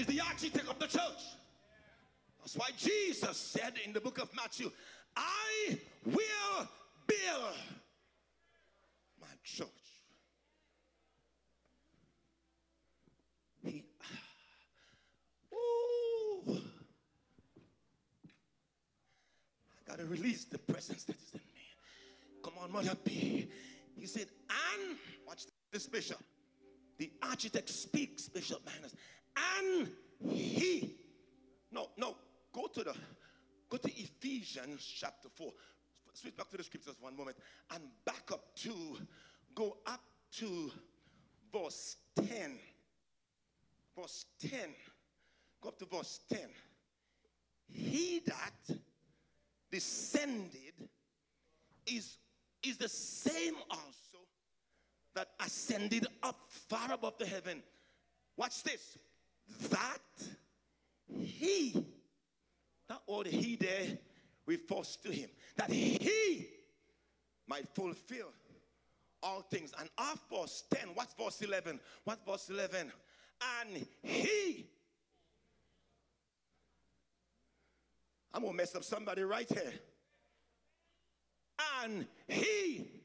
is the architect of the church. That's why Jesus said in the book of Matthew, I will build my church. I got to release the presence that is in me. Come on, Mother P. He said, and, watch this, Bishop. The architect speaks, Bishop Manners. And he, no, go to Ephesians chapter 4. Switch back to the scriptures for one moment. And go up to verse 10. Verse 10. Go up to verse 10. He that descended is the same also that ascended up far above the heaven. Watch this. That he, that word he there refers to him. That he might fulfill all things. And off verse 10, what's verse 11? What's verse 11? And he, I'm going to mess up somebody right here. And he